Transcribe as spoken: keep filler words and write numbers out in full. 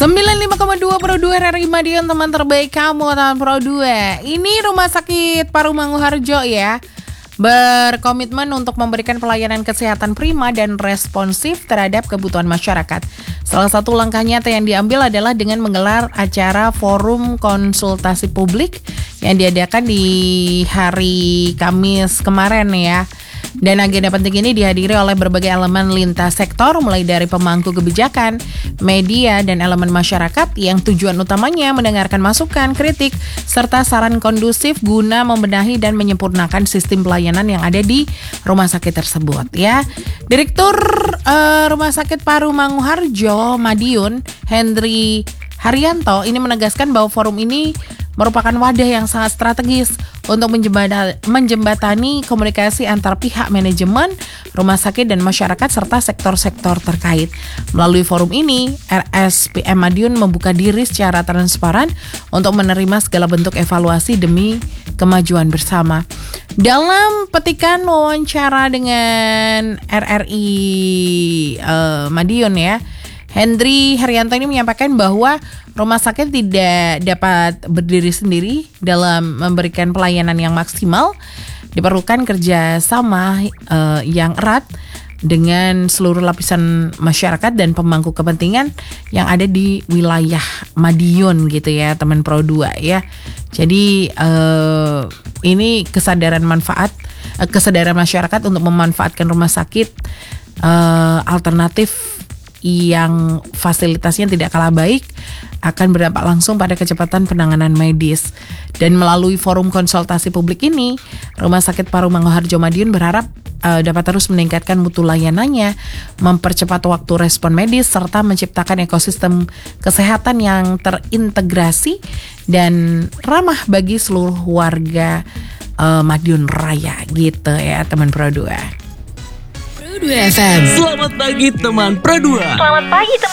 sembilan puluh lima koma dua Pro dua R R I Madiun, teman terbaik kamu, teman Pro dua. Ini Rumah Sakit Paru Manguharjo ya, berkomitmen untuk memberikan pelayanan kesehatan prima dan responsif terhadap kebutuhan masyarakat. Salah satu langkah nyata yang diambil adalah dengan menggelar acara forum konsultasi publik yang diadakan di hari Kamis kemarin ya. Dan agenda penting ini dihadiri oleh berbagai elemen lintas sektor, mulai dari pemangku kebijakan, media, dan elemen masyarakat yang tujuan utamanya mendengarkan masukan, kritik, serta saran kondusif guna membenahi dan menyempurnakan sistem pelayanan yang ada di rumah sakit tersebut ya. Direktur uh, Rumah Sakit Paru Manguharjo Madiun, Hendri Haryanto, ini menegaskan bahwa forum ini merupakan wadah yang sangat strategis untuk menjembatani komunikasi antar pihak manajemen, rumah sakit dan masyarakat serta sektor-sektor terkait. Melalui forum ini, R S P M Madiun membuka diri secara transparan untuk menerima segala bentuk evaluasi demi kemajuan bersama. Dalam petikan wawancara dengan R R I uh, Madiun ya, Hendri Haryanto ini menyampaikan bahwa rumah sakit tidak dapat berdiri sendiri dalam memberikan pelayanan yang maksimal. Diperlukan kerjasama uh, yang erat dengan seluruh lapisan masyarakat dan pemangku kepentingan yang ada di wilayah Madiun gitu ya, teman Pro dua ya. Jadi uh, ini kesadaran manfaat, uh, kesadaran masyarakat untuk memanfaatkan rumah sakit uh, alternatif yang fasilitasnya tidak kalah baik akan berdampak langsung pada kecepatan penanganan medis. Dan melalui forum konsultasi publik ini, Rumah Sakit Paru Manguharjo Madiun berharap uh, dapat terus meningkatkan mutu layanannya, mempercepat waktu respon medis, serta menciptakan ekosistem kesehatan yang terintegrasi dan ramah bagi seluruh warga uh, Madiun Raya gitu ya, teman Pro dua. Pro dua F M. Selamat pagi teman Pro dua. Selamat pagi teman